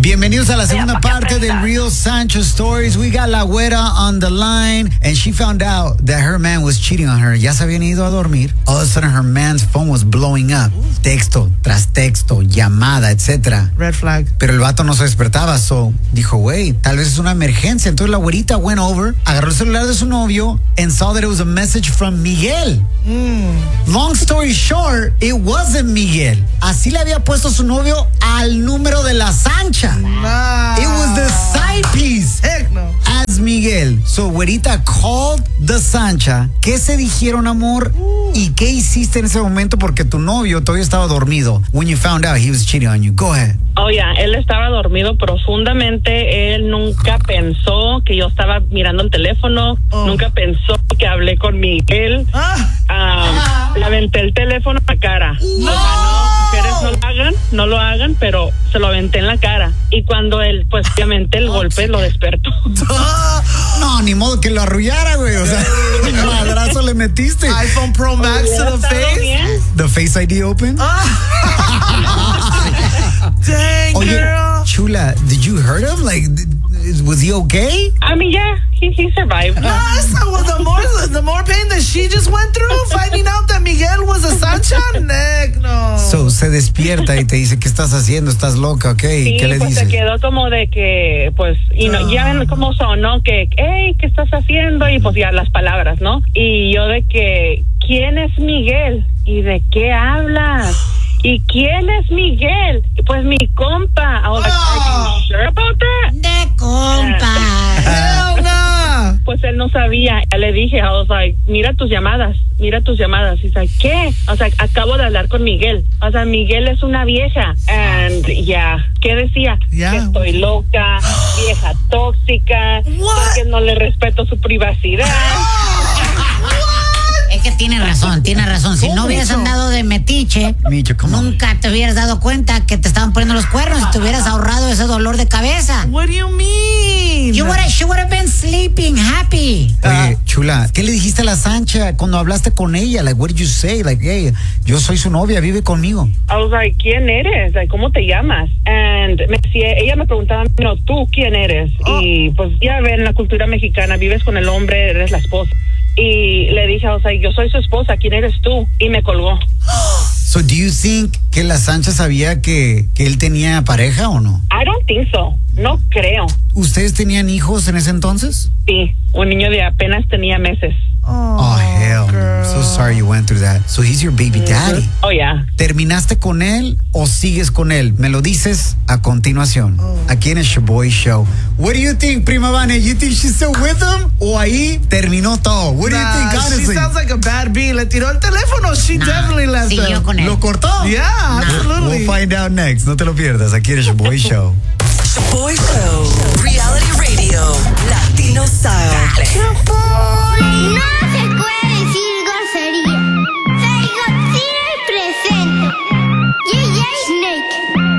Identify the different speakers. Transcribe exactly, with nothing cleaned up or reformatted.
Speaker 1: Bienvenidos a la segunda parte del Real Sancho Stories. We got La Güera on the line, and she found out that her man was cheating on her. Ya se habían ido a dormir. All of a sudden, her man's phone was blowing up. Texto tras texto, llamada, etcétera.
Speaker 2: Red flag.
Speaker 1: Pero el vato no se despertaba, so dijo, güey, tal vez es una emergencia. Entonces la güerita went over, agarró el celular de su novio, and saw that it was a message from Miguel. Mm. Long story short, it wasn't Miguel. Así le había puesto su novio al número de la Sancha.
Speaker 2: Nah.
Speaker 1: It was the side piece.
Speaker 2: Heck no.
Speaker 1: As Miguel. So, güerita called the Sancha. ¿Qué se dijeron, amor? Uh. ¿Y qué hiciste en ese momento? Porque tu novio todavía estaba dormido when you found out he was cheating on you. Go ahead.
Speaker 3: Oh, yeah, él estaba dormido profundamente. Él nunca pensó que yo estaba mirando el teléfono. Oh. Nunca pensó que hablé con Miguel. Ah. Um, ah. Le aventé el teléfono en la cara.
Speaker 2: No.
Speaker 3: O sea, no, mujeres no lo hagan, no lo hagan, pero se lo aventé en la cara. Y cuando él, pues, obviamente el golpe lo despertó.
Speaker 1: No, ni modo que lo arrullara, güey. O sea, un madrazo le metiste.
Speaker 2: iPhone Pro Max to the face.
Speaker 3: Bien.
Speaker 1: The Face I D open.
Speaker 2: Dang,
Speaker 1: Oye,
Speaker 2: girl.
Speaker 1: Chula, did you hurt him? Like, was he okay?
Speaker 3: I mean, yeah, he, he survived.
Speaker 2: No, that's not what the more the more pain that she just went through finding out that Miguel was a Sancha. Heck no.
Speaker 1: So se despierta y te dice, ¿qué estás haciendo? ¿Estás loca? Okay.
Speaker 3: Sí,
Speaker 1: ¿Qué le
Speaker 3: pues
Speaker 1: dices?
Speaker 3: se quedó como de que, pues, y no, ya ven cómo son, ¿no? Que, hey, ¿qué estás haciendo? Y pues ya las palabras, ¿no? Y yo de que, ¿quién es Miguel? ¿Y de qué hablas? ¿Y quién es Miguel? Pues mi compa. I was like, are you sure about that?
Speaker 4: De compa.
Speaker 2: Hell no.
Speaker 3: Pues él no sabía. Ya le dije, I was like, mira tus llamadas, mira tus llamadas. Y dice, ¿qué? O sea, acabo de hablar con Miguel. O sea, Miguel es una vieja. And yeah, ¿qué decía?
Speaker 2: Yeah.
Speaker 3: Que estoy loca, vieja tóxica, que no le respeto su privacidad.
Speaker 4: Es que tiene razón, tiene razón. Si no hubieras andado de metiche,
Speaker 1: Micho, come on.
Speaker 4: nunca te hubieras dado cuenta que te estaban poniendo los cuernos y te hubieras ahorrado ese dolor de cabeza.
Speaker 2: What do you mean?
Speaker 4: You would have, she would have been sleeping happy.
Speaker 1: Oye, Chula, ¿qué le dijiste a la Sancha cuando hablaste con ella? Like, what did you say? Like, hey, yo soy su novia, vive conmigo.
Speaker 3: I was like, ¿quién eres? Like, ¿cómo te llamas? And me decía, ella me preguntaba, no, ¿tú quién eres? Oh. Y pues ya ven, la cultura mexicana, vives con el hombre, eres la esposa. Y le dije, o sea, yo soy su esposa, ¿quién eres tú? Y me colgó.
Speaker 1: So, do you think que la Sancha sabía que, que él tenía pareja o no?
Speaker 3: I don't think so. No creo.
Speaker 1: ¿Ustedes tenían hijos en ese entonces?
Speaker 3: Sí, un niño de apenas tenía meses.
Speaker 2: Oh,
Speaker 1: Oh, hell.
Speaker 2: girl.
Speaker 1: I'm so sorry you went through that. So he's your baby daddy.
Speaker 3: Oh, yeah.
Speaker 1: ¿Terminaste con él o sigues con él? Me lo dices a continuación. Oh. Aquí en el Shaboy Show. What do you think, Prima Vane? You think she's still with him? ¿O ahí terminó todo? What do
Speaker 2: Nah,
Speaker 1: you think, honestly?
Speaker 2: she sounds like a bad bee. Le tiró el teléfono. She
Speaker 4: Nah,
Speaker 2: definitely left
Speaker 4: siguió
Speaker 2: him.
Speaker 4: con él.
Speaker 1: ¿Lo cortó?
Speaker 2: Yeah,
Speaker 4: Nah.
Speaker 2: absolutely.
Speaker 1: We'll find out next. No te lo pierdas. Aquí en el Shaboy Show.
Speaker 5: Shaboy Show. Reality Radio. Latino style.